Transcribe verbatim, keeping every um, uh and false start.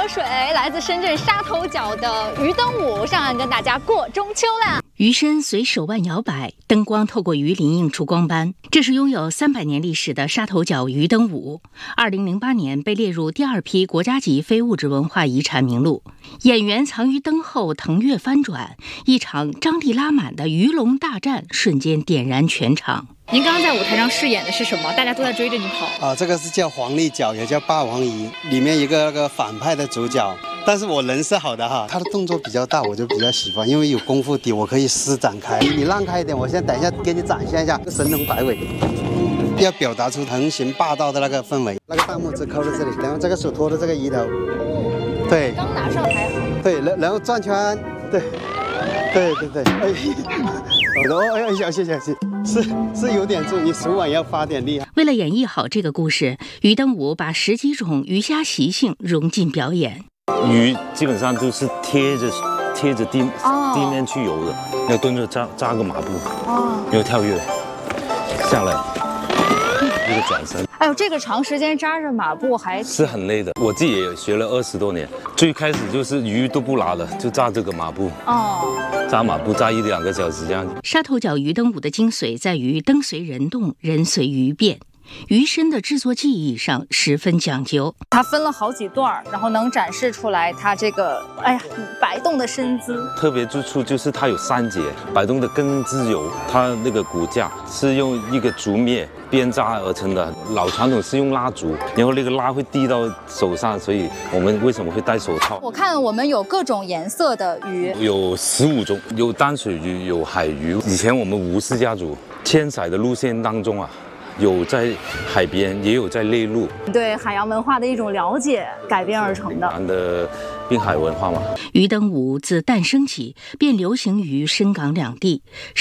河水，来自深圳沙头角的鱼灯舞上岸跟大家过中秋啦。 鱼身随手腕摇摆，灯光透过鱼鳞映出光斑。这是拥有三百年历史的沙头角鱼灯舞，二零零八年被列入第二批国家级非物质文化遗产名录。演员藏于灯后，腾跃翻转，一场张力拉满的鱼龙大战瞬间点燃全场。 您刚刚在舞台上饰演的是什么？大家都在追着你跑。 啊，这个是叫黄立角，也叫霸王鱼，里面一个那个反派的主角。但是我人是好的哈，他的动作比较大，我就比较喜欢，因为有功夫底，我可以施展开。你让开一点，我先等一下给你展现一下神龙摆尾，要表达出横行霸道的那个氛围。那个大拇指扣在这里，然后这个手托着这个鱼头，对， 刚拿上还好。 对，然然后转圈，对，对对对，哎，然后哎小心小心。是是有点重，你手腕要发点力。 为了演绎好这个故事，鱼灯舞把十几种鱼虾习性融进表演。 鱼基本上都是贴着贴着地、 哦、 地面去游的，要蹲着扎扎个马步， 哦， 要跳跃下来，一个转身。 哎呦，这个长时间扎着马步还是很累的。我自己也学了二十多年，最开始就是鱼都不拉的，就扎这个马步。哦。扎马步扎一两个小时这样。 沙头角鱼灯舞的精髓在于灯随人动，人随鱼变。鱼身的制作技艺上十分讲究， 它分了好几段，然后能展示出来它这个哎呀摆动的身姿。 特别之处就是它有三节，摆动的更自由。它那个骨架是用一个竹篾编扎而成的，老传统是用蜡烛，然后那个蜡会滴到手上，所以我们为什么会戴手套？ 我看我们有各种颜色的鱼， 有十五种，有淡水鱼，有海鱼。以前我们吴氏家族迁徙的路线当中啊。有在海边，也有在内陆， 对海洋文化的一种了解改编而成的。 的滨海文化嘛。 鱼灯舞自诞生起便流行于深港两地，